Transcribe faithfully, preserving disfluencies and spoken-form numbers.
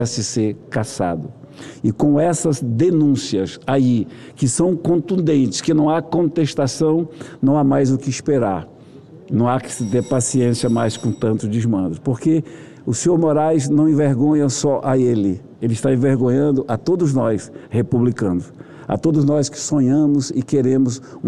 merece ser cassado. E com essas denúncias aí, que são contundentes, que não há contestação, não há mais o que esperar. Não há que se ter paciência mais com tantos desmandos, porque o senhor Moraes não envergonha só a ele, ele está envergonhando a todos nós, republicanos, a todos nós que sonhamos e queremos um